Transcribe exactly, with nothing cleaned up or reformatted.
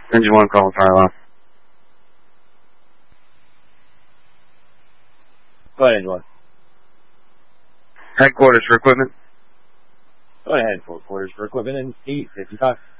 Engine one, call fire alarm. Go ahead, Engine one. Headquarters for equipment. Go ahead, headquarters for equipment in eight fifty-five.